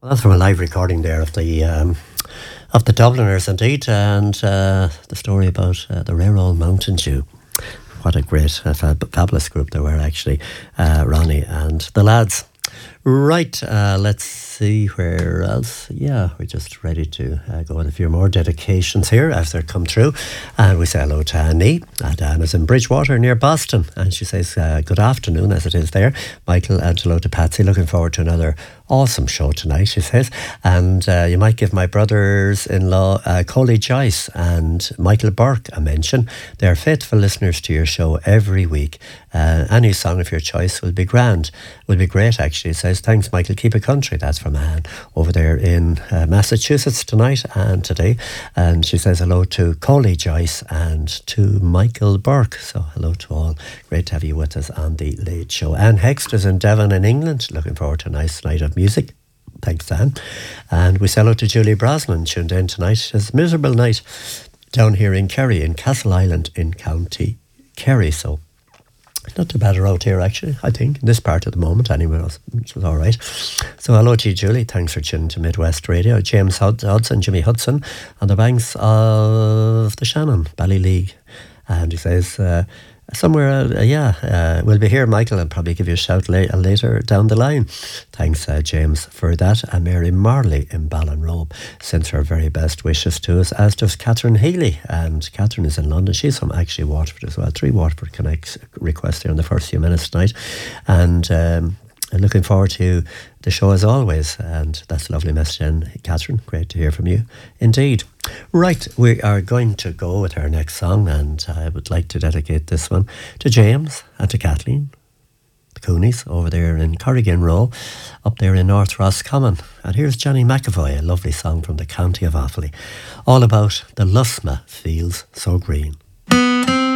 That's from a live recording there of the Dubliners, indeed, and the story about the rare old Mountain Dew. What a great, fabulous group they were, actually, Ronnie and the lads. Right, let's see where else. Yeah, we're just ready to go with a few more dedications here as they come through. And we say hello to Annie. Anna's in Bridgewater near Boston. And she says good afternoon, as it is there. Michael, and hello to Patsy. Looking forward to another awesome show tonight, she says. And you might give my brothers-in-law, Coley Joyce and Michael Burke, a mention. They're faithful listeners to your show every week. Any song of your choice will be grand. Will be great, actually. It says, thanks, Michael. Keep it country. That's from Anne over there in Massachusetts tonight and today. And she says hello to Coley Joyce and to Michael Burke. So hello to all. Great to have you with us on the Late Show. Anne Hexter's in Devon in England. Looking forward to a nice night of music. Thanks, Anne. And we say hello to Julie Brosnan, tuned in tonight. It's a miserable night down here in Kerry, in Castle Island in County Kerry. So not too bad around here, actually, I think, in this part at the moment, anyway, which was all right. So hello to you, Julie. Thanks for tuning to Midwest Radio. James Hudson, Jimmy Hudson, on the banks of the Shannon, Ballyleague. And he says, we'll be here, Michael, and probably give you a shout later down the line. Thanks, James, for that. And Mary Marley in Ballinrobe sends her very best wishes to us, as does Catherine Healy. And Catherine is in London. She's from actually Waterford as well. 3 Waterford Connects requests there in the first few minutes tonight. And looking forward to the show as always. And that's a lovely message, and Catherine, great to hear from you indeed. Right, we are going to go with our next song, and I would like to dedicate this one to James and to Kathleen, the Coonies, over there in Corrigan Row, up there in North Roscommon. And here's Johnny McAvoy, a lovely song from the county of Offaly, all about the Lusma Fields So Green.